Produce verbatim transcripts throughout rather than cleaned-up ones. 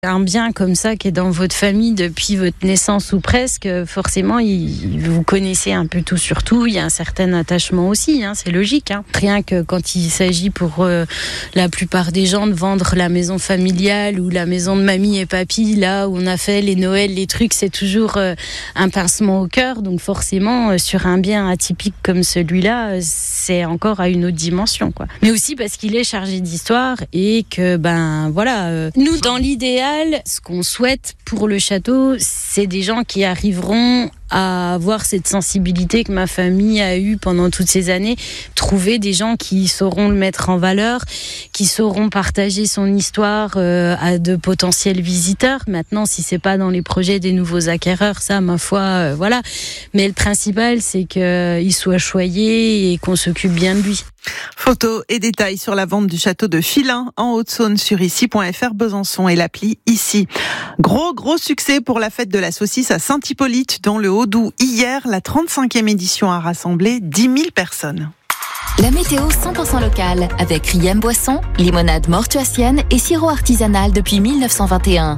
Un bien comme ça qui est dans votre famille depuis votre naissance ou presque, forcément, il, vous connaissez un peu tout sur tout. Il y a un certain attachement aussi, hein, c'est logique. Hein. Rien que quand il s'agit pour euh, la plupart des gens de vendre la maison familiale ou la maison de mamie et papy, là où on a fait les Noëls, les trucs, c'est toujours euh, un pincement au cœur. Donc forcément, euh, sur un bien atypique comme celui-là, euh, c'est encore à une autre dimension, quoi. Mais aussi parce qu'il est chargé d'histoire et que, ben voilà, euh, nous, dans l'idéal, ce qu'on souhaite pour le château, c'est des gens qui arriveront à avoir cette sensibilité que ma famille a eue pendant toutes ces années, trouver des gens qui sauront le mettre en valeur, qui sauront partager son histoire euh, à de potentiels visiteurs. Maintenant, si c'est pas dans les projets des nouveaux acquéreurs, ça, ma foi, euh, voilà. Mais le principal, c'est qu'il soit choyé et qu'on s'occupe bien de lui. Photos et détails sur la vente du château de Filin en Haute-Saône sur ici point f r Besançon et l'appli Ici. Gros, gros succès pour la fête de la saucisse à Saint-Hippolyte dans le Haut-Doubs. Hier, la trente-cinquième édition a rassemblé dix mille personnes. La météo cent pour cent locale avec Riem Boisson, limonade mortuacienne et sirop artisanal depuis mille neuf cent vingt et un.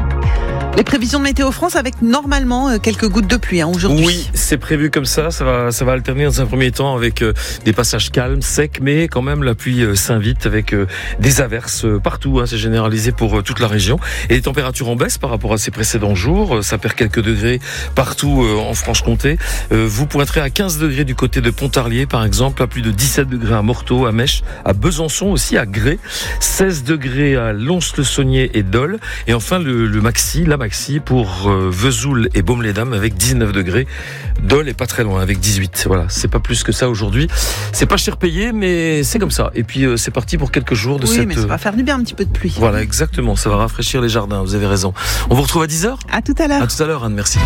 Les prévisions de Météo France avec normalement quelques gouttes de pluie hein, aujourd'hui. Oui, c'est prévu comme ça. Ça va, ça va alterner dans un premier temps avec euh, des passages calmes, secs, mais quand même la pluie euh, s'invite avec euh, des averses euh, partout. Hein, c'est généralisé pour euh, toute la région. Et les températures en baisse par rapport à ces précédents jours. Euh, ça perd quelques degrés partout euh, en Franche-Comté. Euh, vous pointerez à quinze degrés du côté de Pontarlier, par exemple, à plus de dix-sept degrés à Morteau, à Mèche, à Besançon aussi, à Grès, seize degrés à Lons-le-Saunier et Dole. Et enfin le, le maxi, la maxi pour euh, Vesoul et Baume-les-Dames avec dix-neuf degrés. Dole est pas très loin avec dix-huit. Voilà, c'est pas plus que ça aujourd'hui. C'est pas cher payé, mais c'est comme ça. Et puis euh, c'est parti pour quelques jours de oui, cette... Oui, mais ça va faire du bien un petit peu de pluie. Voilà, exactement. Ça va rafraîchir les jardins. Vous avez raison. On vous retrouve à dix heures. À tout à l'heure. À tout à l'heure, Anne. Merci.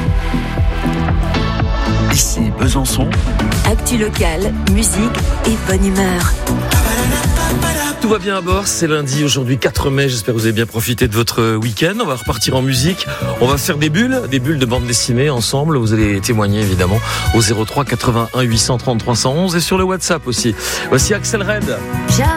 Ici Besançon. Actu locale, musique et bonne humeur. Tout va bien à bord, c'est lundi, aujourd'hui quatre mai, j'espère que vous avez bien profité de votre week-end. On va repartir en musique, on va faire des bulles, des bulles de bande dessinée ensemble. Vous allez témoigner évidemment au zéro trois quatre-vingt-un huit cent trente-trois cent onze et sur le WhatsApp aussi. Voici Axel Red.